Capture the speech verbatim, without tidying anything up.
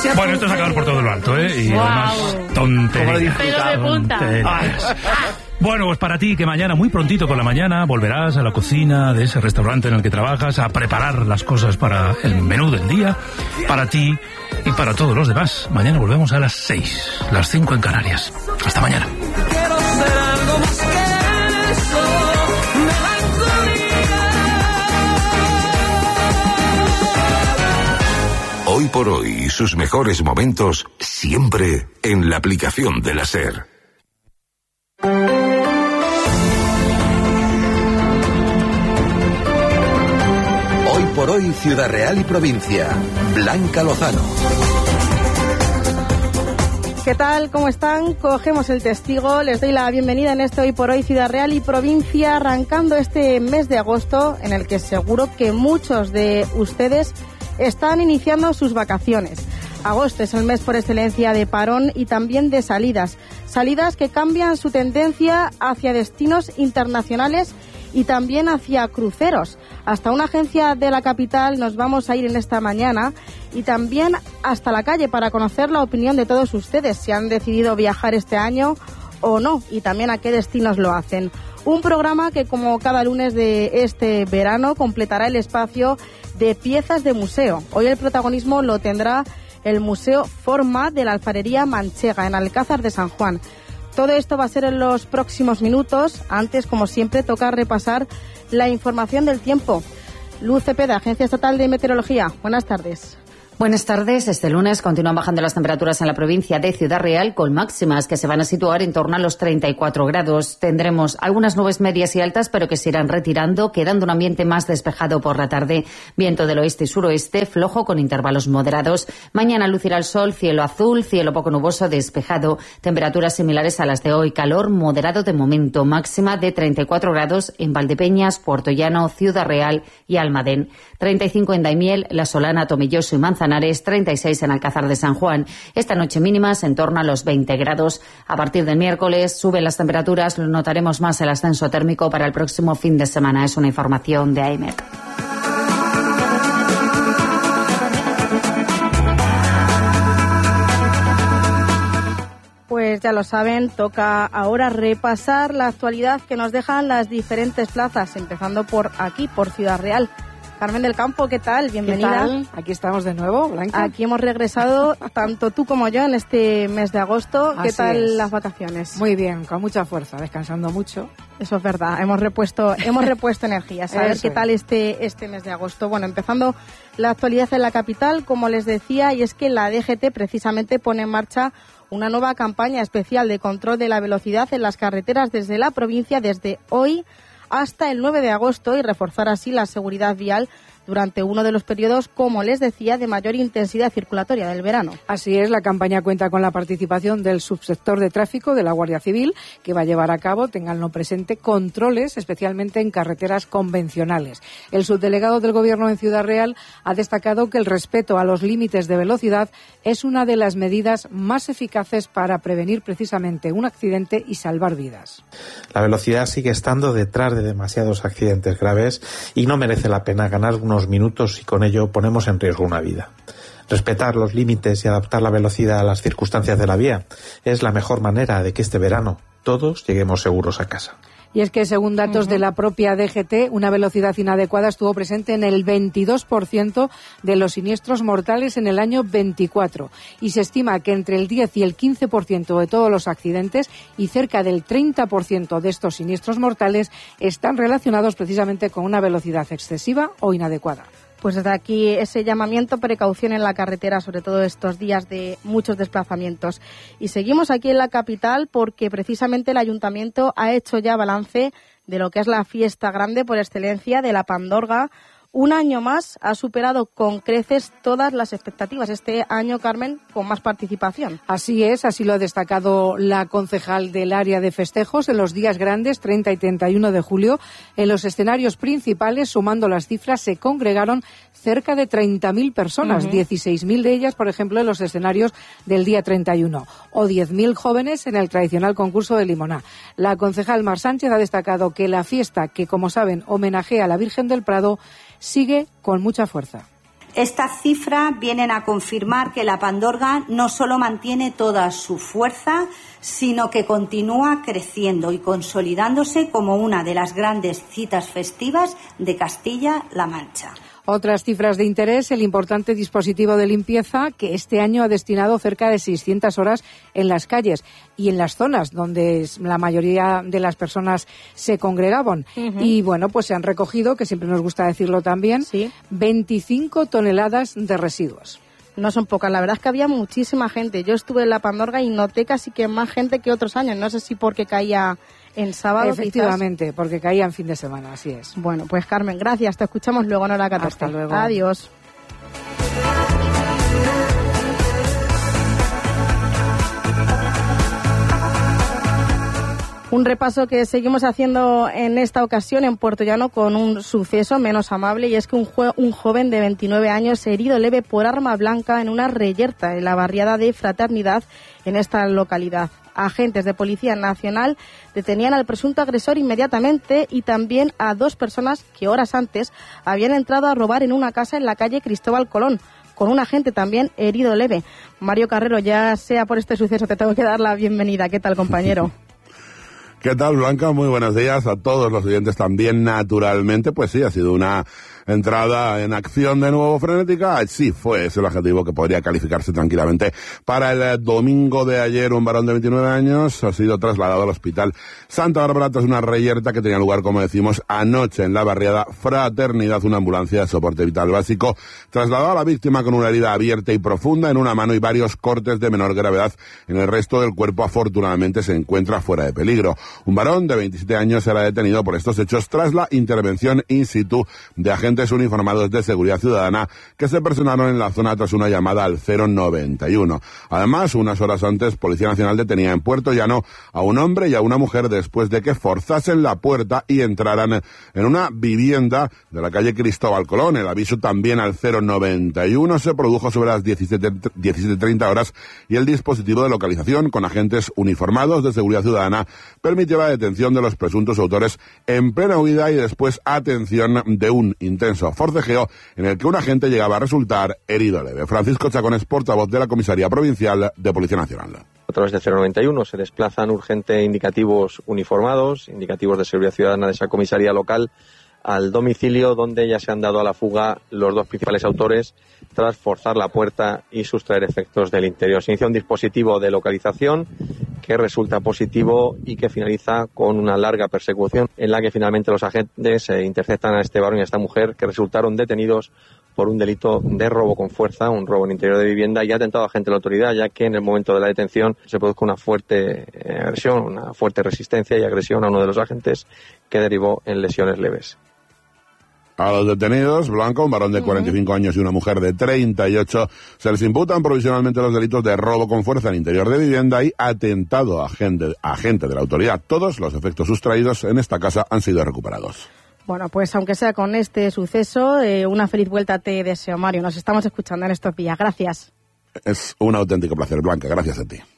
Bueno, esto es acabar por todo lo alto, ¿eh? Y wow. además, tonterías. Pelos de punta. Tonterías. Bueno, pues para ti, que mañana, muy prontito por la mañana, volverás a la cocina de ese restaurante en el que trabajas a preparar las cosas para el menú del día, para ti y para todos los demás. Mañana volvemos a las seis, las cinco en Canarias. Hasta mañana. Hoy por hoy, sus mejores momentos siempre en la aplicación de la SER. Hoy por hoy, Ciudad Real y Provincia. Blanca Lozano. ¿Qué tal? ¿Cómo están? Cogemos el testigo. Les doy la bienvenida en este Hoy por Hoy, Ciudad Real y Provincia, arrancando este mes de agosto, en el que seguro que muchos de ustedes están iniciando sus vacaciones. Agosto es el mes por excelencia de parón y también de salidas. Salidas que cambian su tendencia hacia destinos internacionales y también hacia cruceros. Hasta una agencia de la capital nos vamos a ir en esta mañana y también hasta la calle para conocer la opinión de todos ustedes, si han decidido viajar este año o no, y también a qué destinos lo hacen. Un programa que, como cada lunes de este verano, completará el espacio de piezas de museo. Hoy el protagonismo lo tendrá el Museo Forma de la Alfarería Manchega, en Alcázar de San Juan. Todo esto va a ser en los próximos minutos. Antes, como siempre, toca repasar la información del tiempo. Luz Cepeda, Agencia Estatal de Meteorología. Buenas tardes. Buenas tardes. Este lunes continúan bajando las temperaturas en la provincia de Ciudad Real, con máximas que se van a situar en torno a los treinta y cuatro grados. Tendremos algunas nubes medias y altas, pero que se irán retirando, quedando un ambiente más despejado por la tarde. Viento del oeste y suroeste, flojo con intervalos moderados. Mañana lucirá el sol, cielo azul, cielo poco nuboso, despejado. Temperaturas similares a las de hoy, calor moderado de momento, máxima de treinta y cuatro grados en Valdepeñas, Puerto Llano, Ciudad Real y Almadén. treinta y cinco en Daimiel, La Solana, Tomelloso y Manzanares. treinta y seis en Alcázar de San Juan. Esta noche mínimas en torno a los veinte grados. A partir del miércoles suben las temperaturas, lo notaremos más el ascenso térmico para el próximo fin de semana. Es una información de A E M E C. Pues ya lo saben, toca ahora repasar la actualidad que nos dejan las diferentes plazas, empezando por aquí, por Ciudad Real. Carmen del Campo, ¿qué tal? Bienvenida. ¿Qué tal? Aquí estamos de nuevo, Blanca. Aquí hemos regresado, tanto tú como yo, en este mes de agosto. ¿Qué Así tal es. las vacaciones? Muy bien, con mucha fuerza, descansando mucho. Eso es verdad, hemos repuesto hemos repuesto energías. A ver Eso qué es. tal este, este mes de agosto. Bueno, empezando la actualidad en la capital, como les decía, y es que la D G T precisamente pone en marcha una nueva campaña especial de control de la velocidad en las carreteras desde la provincia desde hoy hasta el nueve de agosto y reforzar así la seguridad vial durante uno de los periodos, como les decía, de mayor intensidad circulatoria del verano. Así es, la campaña cuenta con la participación del subsector de tráfico de la Guardia Civil, que va a llevar a cabo, tenganlo presente, controles, especialmente en carreteras convencionales. El subdelegado del Gobierno en Ciudad Real ha destacado que el respeto a los límites de velocidad es una de las medidas más eficaces para prevenir precisamente un accidente y salvar vidas. La velocidad sigue estando detrás de demasiados accidentes graves y no merece la pena ganar unos minutos y con ello ponemos en riesgo una vida. Respetar los límites y adaptar la velocidad a las circunstancias de la vía es la mejor manera de que este verano todos lleguemos seguros a casa. Y es que, según datos uh-huh. de la propia D G T, una velocidad inadecuada estuvo presente en el veintidós por ciento de los siniestros mortales en el año veinticuatro. Y se estima que entre el diez y el quince por ciento de todos los accidentes y cerca del treinta por ciento de estos siniestros mortales están relacionados precisamente con una velocidad excesiva o inadecuada. Pues desde aquí ese llamamiento, precaución en la carretera, sobre todo estos días de muchos desplazamientos. Y seguimos aquí en la capital porque precisamente el Ayuntamiento ha hecho ya balance de lo que es la fiesta grande por excelencia de la Pandorga. Un año más ha superado con creces todas las expectativas. Este año, Carmen, con más participación. Así es, así lo ha destacado la concejal del área de festejos. En los días grandes, treinta y treinta y uno de julio, en los escenarios principales, sumando las cifras, se congregaron cerca de treinta mil personas, uh-huh. dieciséis mil de ellas, por ejemplo, en los escenarios del día treinta y uno, o diez mil jóvenes en el tradicional concurso de Limoná. La concejal Mar Sánchez ha destacado que la fiesta, que como saben homenajea a la Virgen del Prado, sigue con mucha fuerza. Estas cifras vienen a confirmar que la pandorga no solo mantiene toda su fuerza, sino que continúa creciendo y consolidándose como una de las grandes citas festivas de Castilla-La Mancha. Otras cifras de interés, el importante dispositivo de limpieza que este año ha destinado cerca de seiscientas horas en las calles y en las zonas donde la mayoría de las personas se congregaban. Uh-huh. Y bueno, pues se han recogido, que siempre nos gusta decirlo también, ¿sí?, veinticinco toneladas de residuos. No son pocas, la verdad es que había muchísima gente. Yo estuve en la pandorga y noté casi que más gente que otros años. No sé si porque caía en sábado. Efectivamente, quizás. Porque caía en fin de semana, así es. Bueno, pues Carmen, gracias. Te escuchamos luego en hora catorce. Hasta luego. Adiós. Un repaso que seguimos haciendo en esta ocasión en Puerto Llano con un suceso menos amable, y es que un, jo- un joven de veintinueve años herido leve por arma blanca en una reyerta en la barriada de Fraternidad en esta localidad. Agentes de Policía Nacional detenían al presunto agresor inmediatamente y también a dos personas que horas antes habían entrado a robar en una casa en la calle Cristóbal Colón, con un agente también herido leve. Mario Carrero, ya sea por este suceso, te tengo que dar la bienvenida. ¿Qué tal, compañero? ¿Qué tal, Blanca? Muy buenos días a todos los oyentes también, naturalmente. Pues sí, ha sido una entrada en acción de nuevo frenética. Sí, fue ese el adjetivo que podría calificarse tranquilamente. Para el domingo de ayer, un varón de veintinueve años ha sido trasladado al hospital Santa Bárbara tras una reyerta que tenía lugar, como decimos, anoche en la barriada Fraternidad. Una ambulancia de soporte vital básico trasladó a la víctima con una herida abierta y profunda en una mano y varios cortes de menor gravedad en el resto del cuerpo. Afortunadamente se encuentra fuera de peligro. Un varón de veintisiete años será detenido por estos hechos tras la intervención in situ de agentes uniformados de seguridad ciudadana que se personaron en la zona tras una llamada al cero noventa y uno. Además, unas horas antes, Policía Nacional detenía en Puerto Llano a un hombre y a una mujer después de que forzasen la puerta y entraran en una vivienda de la calle Cristóbal Colón. El aviso también al cero noventa y uno se produjo sobre las diecisiete treinta horas y el dispositivo de localización con agentes uniformados de seguridad ciudadana permitió la detención de los presuntos autores en plena huida y después atención de un intenso forcejeo en el que un agente llegaba a resultar herido leve. Francisco Chacón es portavoz de la Comisaría Provincial de Policía Nacional. A través de cero noventa y uno se desplazan urgente indicativos uniformados, indicativos de seguridad ciudadana de esa comisaría local, al domicilio donde ya se han dado a la fuga los dos principales autores tras forzar la puerta y sustraer efectos del interior. Se inicia un dispositivo de localización que resulta positivo y que finaliza con una larga persecución en la que finalmente los agentes eh, interceptan a este varón y a esta mujer que resultaron detenidos por un delito de robo con fuerza, un robo en interior de vivienda y atentado a agente de la autoridad, ya que en el momento de la detención se produjo una fuerte eh, agresión, una fuerte resistencia y agresión a uno de los agentes que derivó en lesiones leves. A los detenidos, Blanco, un varón de cuarenta y cinco años y una mujer de treinta y ocho, se les imputan provisionalmente los delitos de robo con fuerza en interior de vivienda y atentado a agente, a agente de la autoridad. Todos los efectos sustraídos en esta casa han sido recuperados. Bueno, pues aunque sea con este suceso, eh, una feliz vuelta te deseo, Mario. Nos estamos escuchando en estos días. Gracias. Es un auténtico placer, Blanca. Gracias a ti.